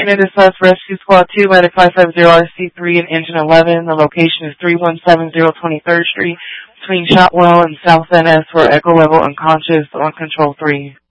Maintenance Dispatch Rescue Squad 2, Medic 550RC3 and Engine 11. The location is 3170 23rd Street between Shotwell and South NS for Echo Level Unconscious on Control 3.